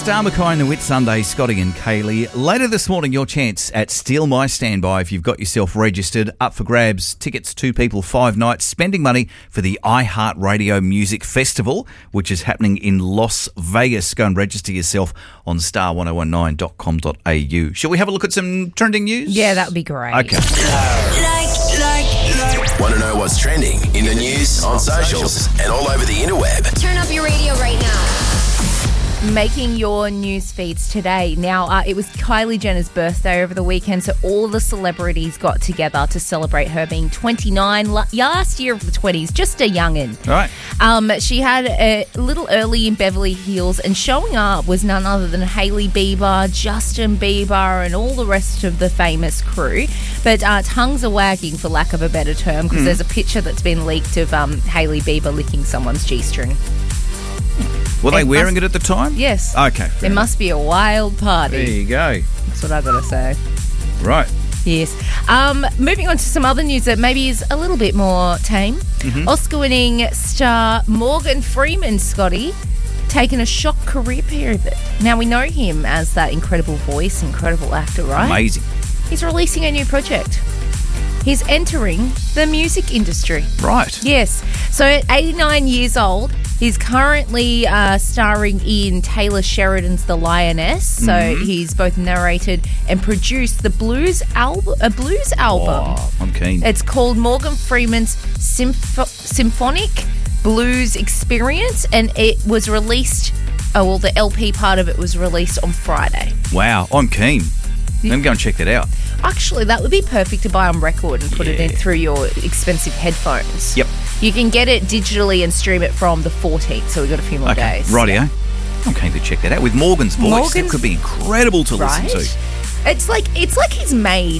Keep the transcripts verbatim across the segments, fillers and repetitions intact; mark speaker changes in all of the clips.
Speaker 1: Star Mackay and the Whit Sunday, Scotty and Kaylee. Later this morning, your chance at Steal My Standby if you've got yourself registered. Up for grabs, tickets, two people, five nights, spending money for the iHeartRadio Music Festival, which is happening in Las Vegas. Go and register yourself on star ten nineteen dot com dot a u. Shall we have a look at some trending news?
Speaker 2: Yeah, that would be great.
Speaker 1: Okay.
Speaker 3: Like, like, like. Want to know what's trending in the news, on socials, and all over the interweb?
Speaker 4: Turn up your radio right now.
Speaker 2: Making your news feeds today. Now, uh, it was Kylie Jenner's birthday over the weekend, so all the celebrities got together to celebrate her being twenty-nine, last year of the twenties, just a youngin'.
Speaker 1: All right.
Speaker 2: Um, she had a little early in Beverly Hills, and showing up was none other than Hailey Bieber, Justin Bieber, and all the rest of the famous crew. But uh, tongues are wagging, for lack of a better term, because mm. there's a picture that's been leaked of um, Hailey Bieber licking someone's G-string.
Speaker 1: Were they
Speaker 2: it
Speaker 1: wearing
Speaker 2: must,
Speaker 1: it at the time?
Speaker 2: Yes.
Speaker 1: Okay.
Speaker 2: It must be a wild party.
Speaker 1: There you go.
Speaker 2: That's what I've got to say.
Speaker 1: Right.
Speaker 2: Yes. Um, moving on to some other news that maybe is a little bit more tame. Mm-hmm. Oscar-winning star Morgan Freeman, Scotty, taking a shock career pivot. Now, we know him as that incredible voice, incredible actor, right?
Speaker 1: Amazing.
Speaker 2: He's releasing a new project. He's entering the music industry.
Speaker 1: Right.
Speaker 2: Yes. So at eighty-nine years old, he's currently uh, starring in Taylor Sheridan's The Lioness. So mm-hmm. he's both narrated and produced the blues album, a blues album.
Speaker 1: Oh, I'm keen.
Speaker 2: It's called Morgan Freeman's Symph- Symphonic Blues Experience, and it was released, oh, well, the L P part of it was released on Friday.
Speaker 1: Wow, I'm keen. Let me go and check that out.
Speaker 2: Actually, that would be perfect to buy on record and put yeah. it in through your expensive headphones.
Speaker 1: Yep.
Speaker 2: You can get it digitally and stream it from the fourteenth, so we've got a few more
Speaker 1: okay.
Speaker 2: days.
Speaker 1: Rightio. Yeah. I'm keen to check that out. With Morgan's voice,
Speaker 2: Morgan's,
Speaker 1: that could be incredible to
Speaker 2: right?
Speaker 1: listen to.
Speaker 2: It's like it's like he's made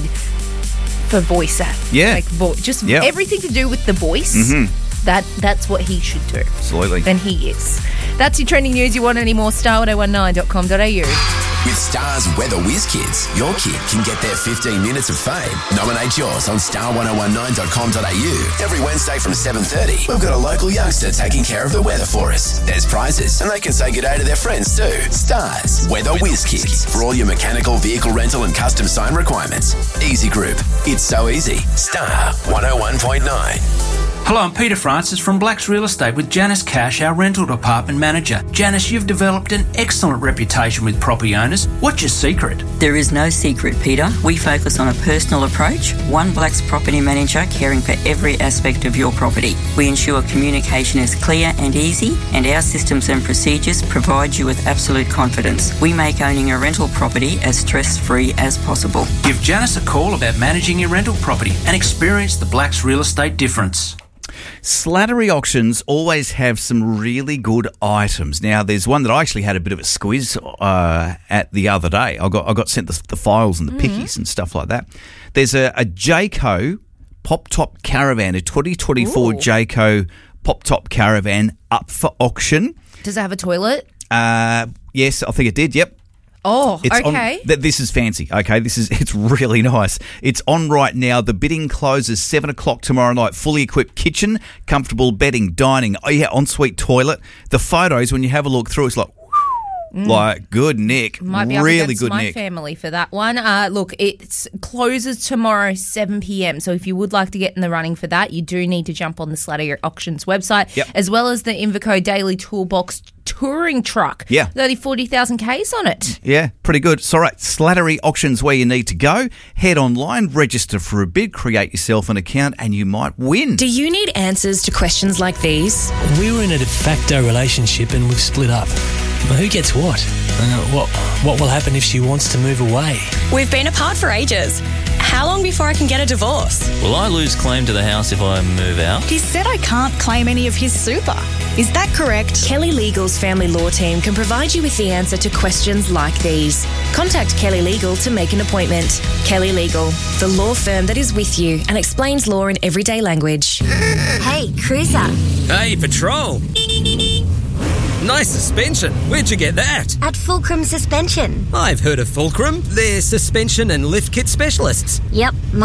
Speaker 2: for voice act.
Speaker 1: Yeah.
Speaker 2: Like vo- just
Speaker 1: yep.
Speaker 2: everything to do with the voice.
Speaker 1: Mm-hmm.
Speaker 2: That That's what he should do.
Speaker 1: Absolutely.
Speaker 2: And he is. That's your trending news. You want any more? star ten nineteen dot com dot a u.
Speaker 3: With Star's Weather Whiz Kids, your kid can get their fifteen minutes of fame. Nominate yours on star ten nineteen dot com dot a u. Every Wednesday from seven thirty, we've got a local youngster taking care of the weather for us. There's prizes, and they can say good day to their friends too. Star's Weather Whiz Kids, for all your mechanical, vehicle rental and custom sign requirements. Easy Group. It's so easy. Star one oh one point nine.
Speaker 5: Hello, I'm Peter Francis from Blacks Real Estate with Janice Cash, our rental department manager. Janice, you've developed an excellent reputation with property owners. What's your secret?
Speaker 6: There is no secret, Peter. We focus on a personal approach, one Blacks property manager caring for every aspect of your property. We ensure communication is clear and easy, and our systems and procedures provide you with absolute confidence. We make owning a rental property as stress-free as possible.
Speaker 5: Give Janice a call about managing your rental property and experience the Blacks Real Estate difference.
Speaker 1: Slattery Auctions always have some really good items. Now, there's one that I actually had a bit of a squeeze uh, at the other day. I got I got sent the, the files and the mm-hmm. pickies and stuff like that. There's a, a Jayco Pop-Top Caravan, a twenty twenty-four Ooh. Jayco Pop-Top Caravan up for auction.
Speaker 2: Does it have a toilet?
Speaker 1: Uh, yes, I think it did, yep.
Speaker 2: Oh,
Speaker 1: it's
Speaker 2: okay.
Speaker 1: On, th- this is fancy, okay? This is It's really nice. It's on right now. The bidding closes seven o'clock tomorrow night. Fully equipped kitchen, comfortable bedding, dining. Oh, yeah, ensuite toilet. The photos, when you have a look through, it's like, mm. like good nick.
Speaker 2: Might be
Speaker 1: really
Speaker 2: up against
Speaker 1: good
Speaker 2: my
Speaker 1: nick.
Speaker 2: family for that one. Uh, look, it closes tomorrow seven p.m. So if you would like to get in the running for that, you do need to jump on the Slattery Auctions website,
Speaker 1: yep.
Speaker 2: as well as the Inverco Daily Toolbox touring truck.
Speaker 1: Yeah.
Speaker 2: thirty, forty thousand Ks on it.
Speaker 1: Yeah, pretty good. So, all right, Slattery Auctions where you need to go. Head online, register for a bid, create yourself an account, and you might win.
Speaker 7: Do you need answers to questions like these?
Speaker 8: We were in a de facto relationship and we've split up. Well, who gets what? Uh, what? What will happen if she wants to move away?
Speaker 7: We've been apart for ages. How long before I can get a divorce?
Speaker 9: Will I lose claim to the house if I move out?
Speaker 10: He said I can't claim any of his super. Is that correct?
Speaker 7: Kelly Legal's family law team can provide you with the answer to questions like these. Contact Kelly Legal to make an appointment. Kelly Legal, the law firm that is with you and explains law in everyday language.
Speaker 4: Hey, Cruiser.
Speaker 11: Hey, Patrol. Nice suspension. Where'd you get that?
Speaker 4: At Fulcrum Suspension.
Speaker 11: I've heard of Fulcrum. They're suspension and lift kit specialists.
Speaker 4: Yep.